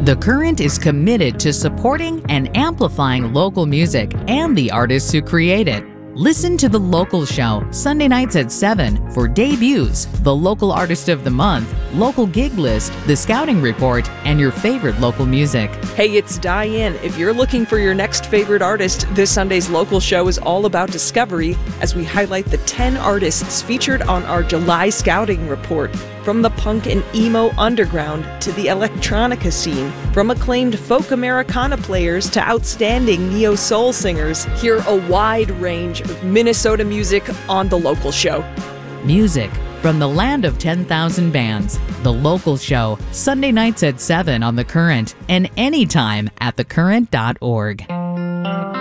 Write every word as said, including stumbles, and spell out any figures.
The Current is committed to supporting and amplifying local music and the artists who create it. Listen to The Local Show Sunday nights at seven for debuts, the local artist of the month, local gig list, the scouting report, and your favorite local music. Hey, it's Diane. If you're looking for your next favorite artist, this Sunday's Local Show is all about discovery as we highlight the ten artists featured on our July scouting report. From the punk and emo underground to the electronica scene, from acclaimed folk Americana players to outstanding neo-soul singers, hear a wide range of Minnesota music on The Local Show. Music from the land of ten thousand bands. The Local Show, Sunday nights at seven on The Current and anytime at the current dot org.